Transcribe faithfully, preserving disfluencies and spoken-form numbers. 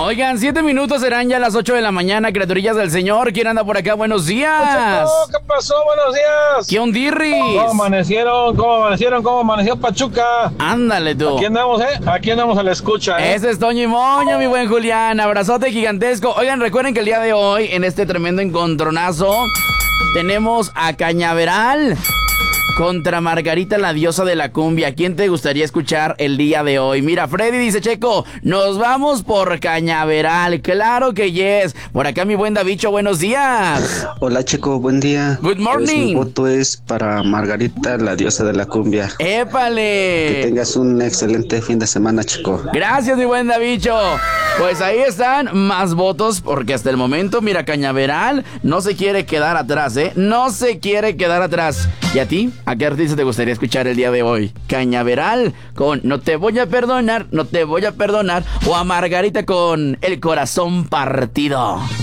Oigan, siete minutos serán ya las ocho de la mañana, criaturillas del Señor. ¿Quién anda por acá? Buenos días. ¿Qué pasó? Buenos días. ¿Qué ondirris? ¿Cómo amanecieron? ¿Cómo amanecieron? ¿Cómo amaneció Pachuca? Ándale tú. Aquí andamos, ¿eh? Aquí andamos a la escucha, ¿eh? Ese es Toño y Moño, mi buen Julián. Abrazote gigantesco. Oigan, recuerden que el día de hoy, en este tremendo encontronazo, tenemos a Cañaveral contra Margarita, la diosa de la cumbia. ¿Quién te gustaría escuchar el día de hoy? Mira, Freddy dice, Checo, nos vamos por Cañaveral. Claro que yes. Por acá mi buen Davicho, buenos días. Hola, Checo, buen día. Good morning. Pues mi voto es para Margarita, la diosa de la cumbia. ¡Épale! Que tengas un excelente fin de semana, Checo. Gracias, mi buen Davicho. Pues ahí están más votos, porque hasta el momento, mira, Cañaveral no se quiere quedar atrás, ¿eh? No se quiere quedar atrás. ¿Y a ti? ¿A qué artista te gustaría escuchar el día de hoy? Cañaveral con No te voy a perdonar, no te voy a perdonar, o a Margarita con El corazón partido.